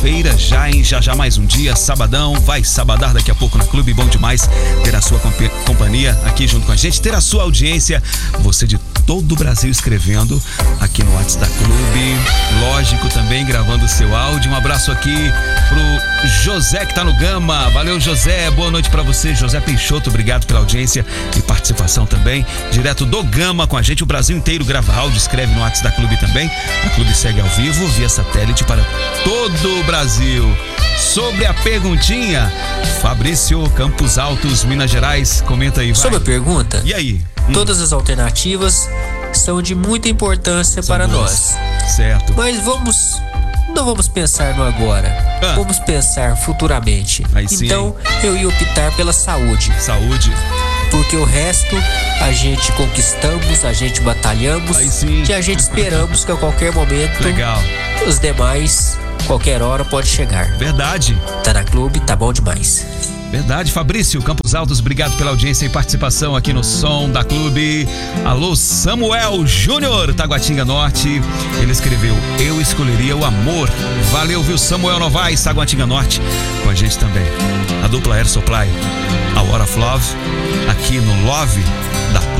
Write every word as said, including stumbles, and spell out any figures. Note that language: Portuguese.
Sexta-feira já, hein? Já já mais um dia, sabadão, vai sabadar daqui a pouco na Clube. Bom demais ter a sua comp- companhia aqui junto com a gente, ter a sua audiência, você de todo o Brasil escrevendo aqui no WhatsApp da Clube, lógico, também gravando o seu áudio. Um abraço aqui pro José que tá no Gama. Valeu, José, boa noite pra você. José Peixoto, obrigado pela audiência e participação também, direto do Gama com a gente. O Brasil inteiro grava áudio, escreve no WhatsApp da Clube também. A Clube segue ao vivo via satélite para todo o Brasil. Sobre a perguntinha, Fabrício, Campos Altos, Minas Gerais, comenta aí, vai. Sobre a pergunta, e aí? Hum. Todas as alternativas são de muita importância São para boas. nós. Certo. Mas vamos, não vamos pensar no agora. Ah. Vamos pensar futuramente. Aí sim, então, eu ia optar pela saúde. Saúde. Porque o resto a gente conquistamos, a gente batalhamos. Aí sim. E a gente esperamos que a qualquer momento Legal. os demais, qualquer hora, pode chegar. Verdade. Tá na Clube, tá bom demais. Verdade, Fabrício, Campos Altos, obrigado pela audiência e participação aqui no Som da Clube. Alô, Samuel Júnior, Taguatinga Norte. Ele escreveu: eu escolheria o amor. Valeu, viu, Samuel Novaes, Taguatinga Norte, com a gente também. A dupla Air Supply, a War of Love, aqui no Love da Clube.